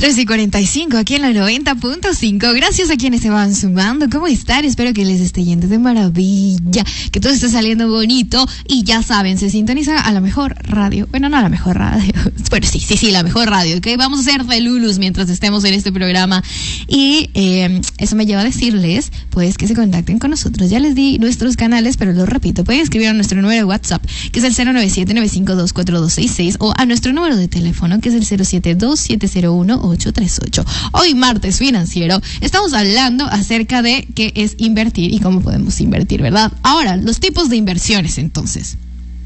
3:45 aquí en la 90.5. Gracias a quienes se van sumando. ¿Cómo están? Espero que les esté yendo de maravilla, que todo esté saliendo bonito. Y ya saben, se sintoniza a la mejor radio. Bueno, no a la mejor radio. Bueno, sí, la mejor radio. ¿Ok? Vamos a hacer de Lulus mientras estemos en este programa. Y eso me lleva a decirles, pues, que se contacten con nosotros. Ya les di nuestros canales, pero lo repito. Pueden escribir a nuestro número de WhatsApp, que es el 097-952-4266, o a nuestro número de teléfono, que es el 072-701-838. Hoy, martes financiero, estamos hablando acerca de qué es invertir y cómo podemos invertir, ¿verdad? Ahora, los tipos de inversiones, entonces.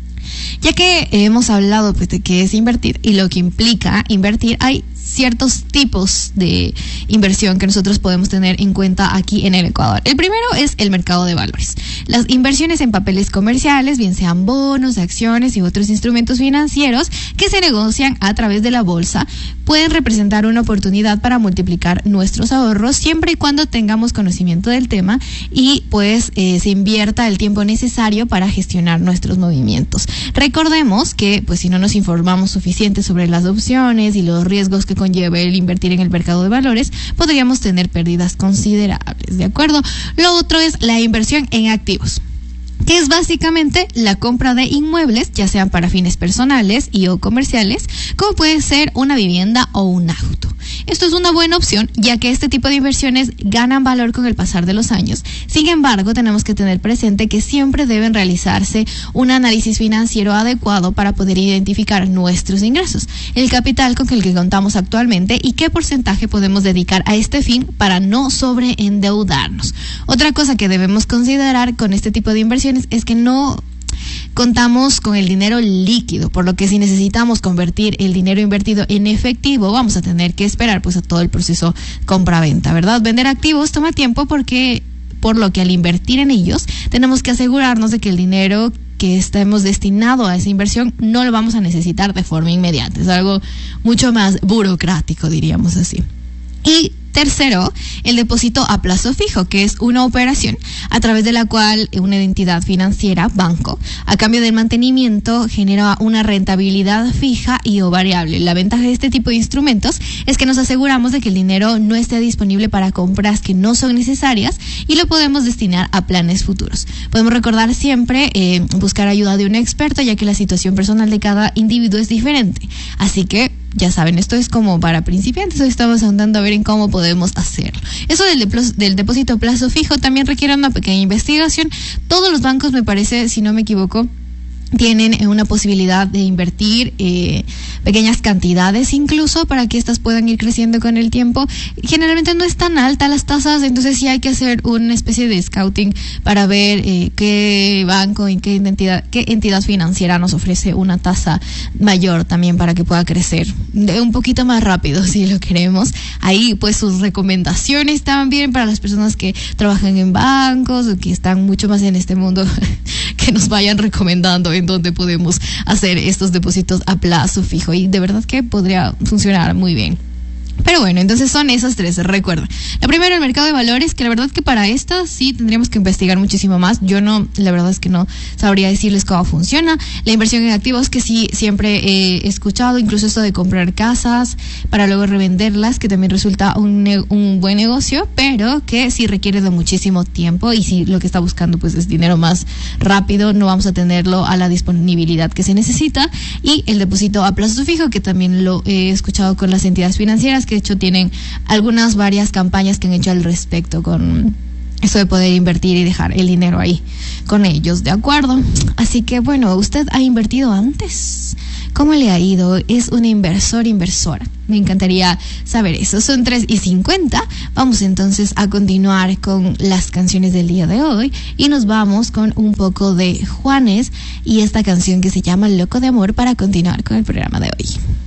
Ya que hemos hablado pues, de qué es invertir y lo que implica invertir, hay ciertos tipos de inversión que nosotros podemos tener en cuenta aquí en el Ecuador. El primero es el mercado de valores. Las inversiones en papeles comerciales, bien sean bonos, acciones y otros instrumentos financieros que se negocian a través de la bolsa, pueden representar una oportunidad para multiplicar nuestros ahorros siempre y cuando tengamos conocimiento del tema y pues se invierta el tiempo necesario para gestionar nuestros movimientos. Recordemos que pues si no nos informamos suficiente sobre las opciones y los riesgos que conlleva el invertir en el mercado de valores, podríamos tener pérdidas considerables, ¿de acuerdo? Lo otro es la inversión en activos, que es básicamente la compra de inmuebles, ya sean para fines personales y o comerciales, como puede ser una vivienda o un auto. Esto es una buena opción, ya que este tipo de inversiones ganan valor con el pasar de los años. Sin embargo, tenemos que tener presente que siempre deben realizarse un análisis financiero adecuado para poder identificar nuestros ingresos, el capital con el que contamos actualmente y qué porcentaje podemos dedicar a este fin para no sobreendeudarnos. Otra cosa que debemos considerar con este tipo de inversiones es que no contamos con el dinero líquido, por lo que si necesitamos convertir el dinero invertido en efectivo, vamos a tener que esperar pues a todo el proceso compra-venta, ¿verdad? Vender activos toma tiempo por lo que al invertir en ellos tenemos que asegurarnos de que el dinero que estemos destinado a esa inversión no lo vamos a necesitar de forma inmediata. Es algo mucho más burocrático, diríamos así. Y tercero, el depósito a plazo fijo, que es una operación a través de la cual una entidad financiera, banco, a cambio del mantenimiento, genera una rentabilidad fija y o variable. La ventaja de este tipo de instrumentos es que nos aseguramos de que el dinero no esté disponible para compras que no son necesarias y lo podemos destinar a planes futuros. Podemos recordar siempre buscar ayuda de un experto, ya que la situación personal de cada individuo es diferente. Así que ya saben, esto es como para principiantes. Hoy estamos andando a ver en cómo podemos hacerlo. Eso del depósito a plazo fijo también requiere una pequeña investigación. Todos los bancos, me parece, si no me equivoco, tienen una posibilidad de invertir pequeñas cantidades incluso para que estas puedan ir creciendo con el tiempo. Generalmente no es tan alta las tasas, entonces sí hay que hacer una especie de scouting para ver qué banco y qué entidad financiera nos ofrece una tasa mayor también para que pueda crecer un poquito más rápido si lo queremos. Ahí pues sus recomendaciones también para las personas que trabajan en bancos o que están mucho más en este mundo que nos vayan recomendando en dónde podemos hacer estos depósitos a plazo fijo, y de verdad que podría funcionar muy bien. Pero bueno, entonces son esas tres, recuerda. La primera, el mercado de valores, que la verdad que para esta sí tendríamos que investigar muchísimo más. Yo no, la verdad es que no sabría decirles cómo funciona. La inversión en activos, que sí siempre he escuchado, incluso esto de comprar casas para luego revenderlas, que también resulta un buen negocio, pero que sí requiere de muchísimo tiempo, y si lo que está buscando pues es dinero más rápido, no vamos a tenerlo a la disponibilidad que se necesita. Y el depósito a plazo fijo, que también lo he escuchado con las entidades financieras, que de hecho tienen varias campañas que han hecho al respecto con eso de poder invertir y dejar el dinero ahí con ellos, ¿de acuerdo? Así que bueno, ¿usted ha invertido antes? ¿Cómo le ha ido? ¿Es un inversora? Me encantaría saber eso. Son 3:50. Vamos entonces a continuar con las canciones del día de hoy y nos vamos con un poco de Juanes y esta canción que se llama Loco de Amor para continuar con el programa de hoy.